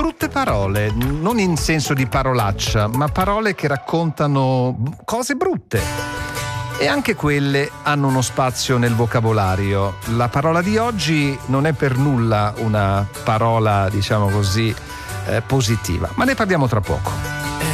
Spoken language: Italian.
brutte parole, non in senso di parolaccia, ma parole che raccontano cose brutte. E anche quelle hanno uno spazio nel vocabolario. La parola di oggi non è per nulla una parola, diciamo così, positiva, ma ne parliamo tra poco.